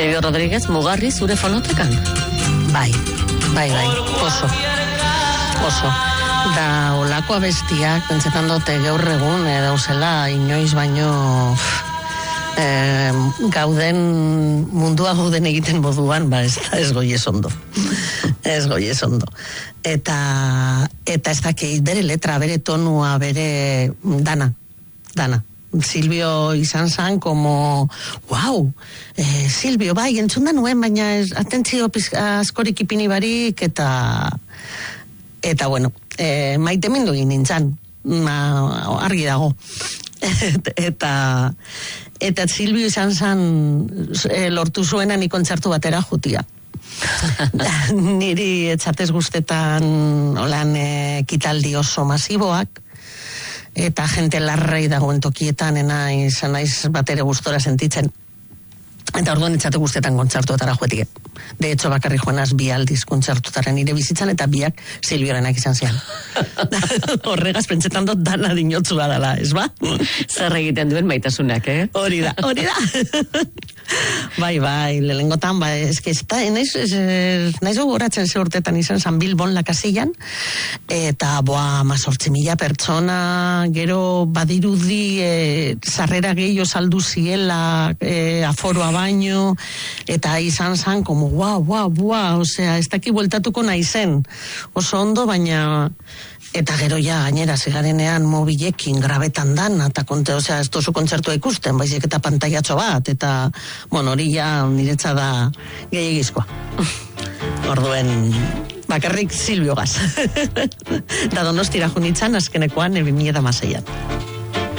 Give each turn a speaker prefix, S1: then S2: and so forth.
S1: Silvio Rodríguez, mugarri zure fonotekan?
S2: Bai, oso. Da, olako abestiak, pentsetan dute gaur egun, dauzela, inoiz baino, mundua gauden egiten moduan, ez goiez ondo. Eta ez dakit, bere letra, bere tonua, bere dana. Silvio izan zan, como, wow, Silvio, bai, entzun da nuen, baina atentzio askorik ipini barik, eta bueno, maite mindu nintzen, argi dago. Eta Silvio izan zan, lortu zuena ni kontzertu batera jutia. Niri etxatez guztetan olan kitaldi oso masiboak, eta jente larrei dagoen tokietan naiz batere gustora sentitzen. Eta orduan etxate guztetan kontzertuetara juetik. De hecho, bakarri joanaz 2 aldiz kontzertuetara nire bizitzan, eta biak Silviorenak izan zian. Horregaz pentsetan dut dana dinotzua dela, ez ba?
S1: Zer egiten duen maitasunak,
S2: Hori da. Bai, lehengotan, eske naiz gogoratzen ze urtetan izan San Bilbon Lakasillan, eta 18.000 pertsona, gero badirudi sarrera gehiago saldu ziela, aforoa baino, eta izan zan, como, wow, osea, ez daki bueltatuko naizen, oso ondo, baina, eta gero ja, gainera, zigarenean mobilekin grabetan dan, eta osea, ez tozu kontzertua ikusten, baizik eta pantaiatxo bat, eta, bueno, hori ja, niretza da gehiagizkoa. Orduen, bakarrik Silvio Gaz. Da Donostira junitzan, azkenekoan, 2016an.